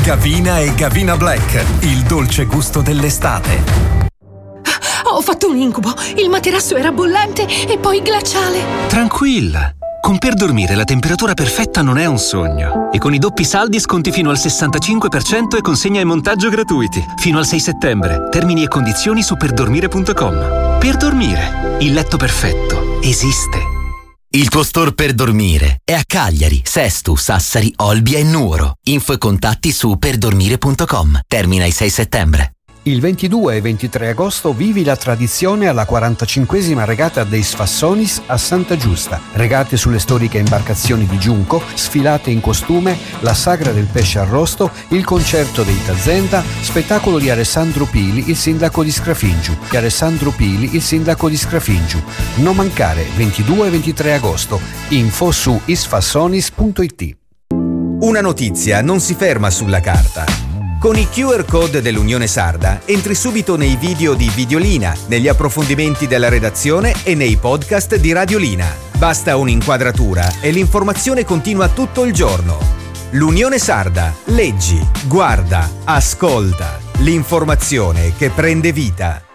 Gavina e Gavina Black, il dolce gusto dell'estate. Ho fatto un incubo. Il materasso era bollente e poi glaciale. Tranquilla. Con Per Dormire la temperatura perfetta non è un sogno. E con i doppi saldi sconti fino al 65% e consegna e montaggio gratuiti. Fino al 6 settembre. Termini e condizioni su perdormire.com. Per Dormire, il letto perfetto esiste. Il tuo store Per Dormire è a Cagliari, Sesto, Sassari, Olbia e Nuoro. Info e contatti su perdormire.com. Termina il 6 settembre. Il 22 e 23 agosto vivi la tradizione alla 45esima regata dei Sfassonis a Santa Giusta. Regate sulle storiche imbarcazioni di Giunco, sfilate in costume, la sagra del pesce arrosto, il concerto dei Tazenda, spettacolo di Alessandro Pili, il sindaco di Scrafingiu. Non mancare, 22 e 23 agosto. Info su isfassonis.it. Una notizia non si ferma sulla carta. Con i QR code dell'Unione Sarda entri subito nei video di Videolina, negli approfondimenti della redazione e nei podcast di Radiolina. Basta un'inquadratura e l'informazione continua tutto il giorno. L'Unione Sarda. Leggi, guarda, ascolta. L'informazione che prende vita.